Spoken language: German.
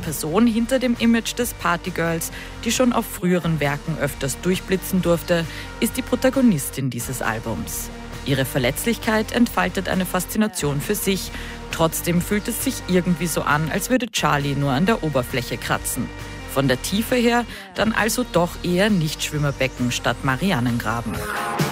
Person hinter dem Image des Partygirls, die schon auf früheren Werken öfters durchblitzen durfte, ist die Protagonistin dieses Albums. Ihre Verletzlichkeit entfaltet eine Faszination für sich. Trotzdem fühlt es sich irgendwie so an, als würde Charlie nur an der Oberfläche kratzen. Von der Tiefe her dann also doch eher Nichtschwimmerbecken statt Marianengraben.